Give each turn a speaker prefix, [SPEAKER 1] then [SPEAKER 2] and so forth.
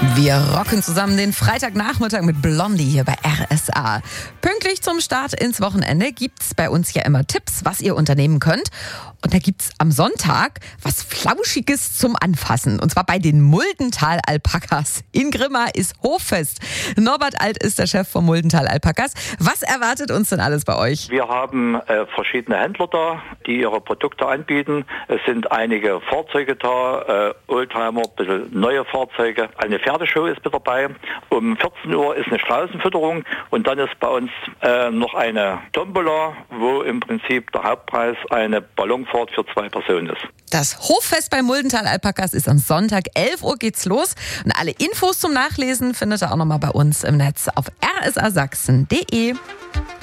[SPEAKER 1] Wir rocken zusammen den Freitagnachmittag mit Blondie hier bei RSA. Pünktlich zum Start ins Wochenende gibt's bei uns ja immer Tipps, was ihr unternehmen könnt. Und da gibt's am Sonntag was Flauschiges zum Anfassen. Und zwar bei den Muldental-Alpakas. In Grimma ist Hoffest. Norbert Alt ist der Chef von Muldental-Alpakas. Was erwartet uns denn alles bei euch?
[SPEAKER 2] Wir haben verschiedene Händler da, die ihre Produkte anbieten. Es sind einige Fahrzeuge da, Oldtimer, ein bisschen neue Fahrzeuge. Eine Pferdeshow ist mit dabei. Um 14 Uhr ist eine Straußenfütterung und dann ist bei uns noch eine Tombola, wo im Prinzip der Hauptpreis eine Ballonfahrt für 2 Personen ist.
[SPEAKER 1] Das Hoffest bei Muldental-Alpakas ist am Sonntag, 11 Uhr geht's los. Und alle Infos zum Nachlesen findet ihr auch nochmal bei uns im Netz auf rsasachsen.de.